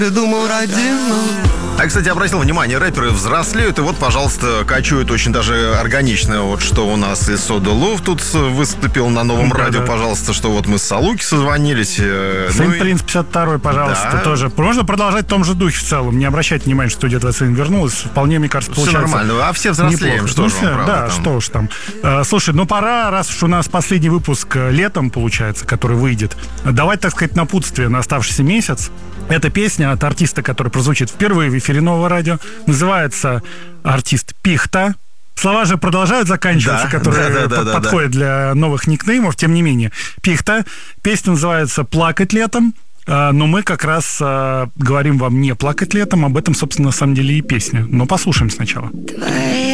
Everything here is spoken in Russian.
Ты думал, родину? А, кстати, обратил внимание, рэперы взрослеют, и вот, пожалуйста, качуют очень даже органично. Вот что у нас и Сода Лов тут выступил на новом радио, пожалуйста, что вот мы с Салуки созвонились. Saint Prince 52-й, пожалуйста, да. тоже. Можно продолжать в том же духе в целом. Не обращайте внимания, что студия 21 вернулась. Вполне, мне кажется, Все получается нормально, а все взрослеем, неплохо. что же вам, правда, да, там? что уж там. Слушай, ну пора, раз уж у нас последний выпуск летом, получается, который выйдет, давать, так сказать, напутствие на оставшийся месяц. Это песня от артиста, который прозвучит впервые в эфире Нового радио. Называется артист Пихта. Слова же продолжают заканчиваться, Да, которые подходят для новых никнеймов. Тем не менее, Пихта. Песня называется «Плакать летом». Но мы как раз говорим вам не плакать летом. Об этом, собственно, на самом деле и песня. Но послушаем сначала.